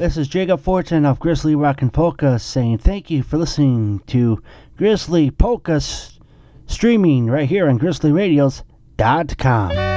This is Jacob Fortin of Grizzly Rock and Polka saying thank you for listening to Grizzly Polka streaming right here on GrizzlyRadios.com.